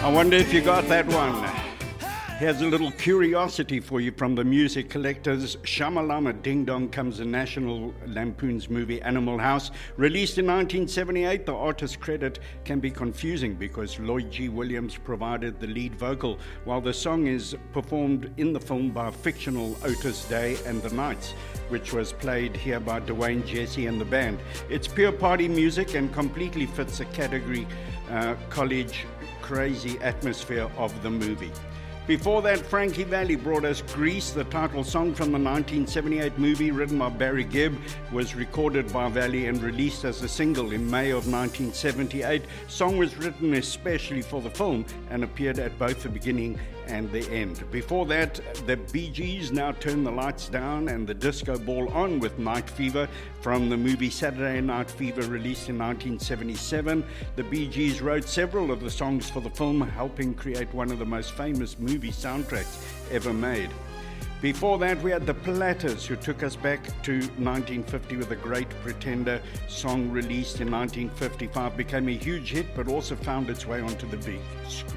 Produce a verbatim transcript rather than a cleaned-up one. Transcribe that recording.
I wonder if you got that one. Here's a little curiosity for you from the music collectors. Shamalama Ding Dong comes in National Lampoon's movie Animal House. Released in nineteen seventy-eight, the artist credit can be confusing because Lloyd G. Williams provided the lead vocal, while the song is performed in the film by fictional Otis Day and the Knights, which was played here by Dwayne Jesse and the band. It's pure party music and completely fits the category uh, college crazy atmosphere of the movie. Before that, Frankie Valli brought us Grease. The title song from the nineteen seventy-eight movie, written by Barry Gibb, was recorded by Valli and released as a single in May of nineteen seventy-eight. Song was written especially for the film and appeared at both the beginning and the end. Before that, the Bee Gees, Now Turn the Lights Down and the Disco Ball On with Night Fever from the movie Saturday Night Fever, released in nineteen seventy-seven. The Bee Gees wrote several of the songs for the film, helping create one of the most famous movie soundtracks ever made. Before that, we had the Platters, who took us back to nineteen fifty with a Great Pretender song released in nineteen fifty-five. Became a huge hit, but also found its way onto the big screen.